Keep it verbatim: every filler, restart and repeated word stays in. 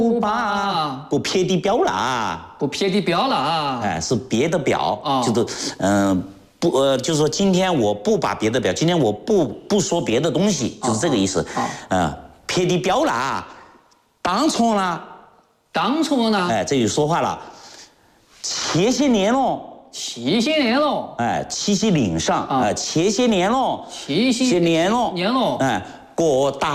不把不撇的表啦， 不撇的表啦， 哎，是别的表， 哦、 就是嗯、呃、不呃，就是说今天我不把别的表，今天我不不说别的东西，就是这个意思。 哦， 嗯、呃，撇的表啦，当从啦， 当从呢？ 哎，这就说话了，前些年喽。 七些年喽， 哎，七夕岭上，哎，前些年喽， 七些些年喽， 年喽， 哎，过大。